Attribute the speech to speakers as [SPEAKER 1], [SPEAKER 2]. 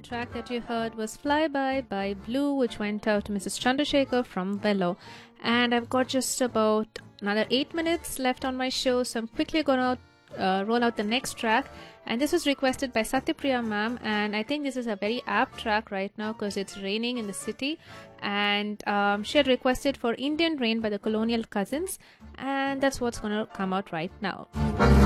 [SPEAKER 1] track that you heard was Flyby by Blue, which went out to Mrs. Chandrasekhar from Bello. And I've got just about another 8 minutes left on my show, so I'm quickly gonna roll out the next track. And this was requested by Satyapriya ma'am, and I think this is a very apt track right now because it's raining in the city. And she had requested for Indian Rain by the Colonial Cousins, and that's what's gonna come out right now.